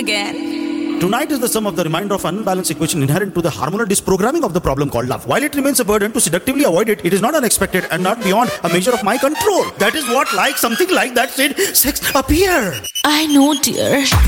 again. Tonight is the sum of the remainder of unbalanced equation inherent to the hormonal disprogramming of the problem called love. While it remains a burden to seductively avoid it, it is not unexpected and not beyond a measure of my control. That is what, like something like that said, sex appear. I know, dear.